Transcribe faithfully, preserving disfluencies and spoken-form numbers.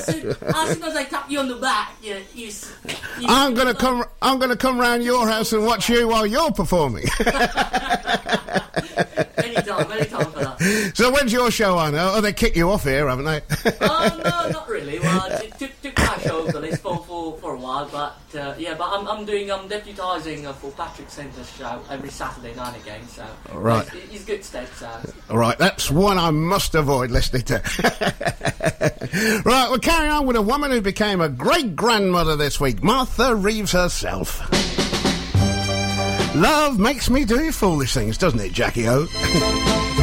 as soon as, soon as I tap you on the back, you, you, you I'm gonna come. I'm gonna come round your house and watch you while you're performing. anytime, anytime for that. So when's your show on? Oh, they kicked you off here, haven't they? Oh no, not really. Well, I took, took my show off the list for, for, for a while, but uh, yeah, but I'm I'm doing I'm deputising uh, for Patrick Centre's show every Saturday night again. So right, he's, he's good stead. So all right, that's one I must avoid listening to. Right, we'll carry on with a woman who became a great grandmother this week, Martha Reeves herself. Love makes me do foolish things, doesn't it, Jackie O?